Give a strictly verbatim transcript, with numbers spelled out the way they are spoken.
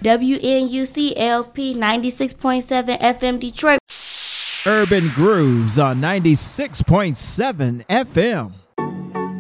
W N U C L P ninety-six point seven F M Detroit. Urban Grooves on ninety-six point seven F M.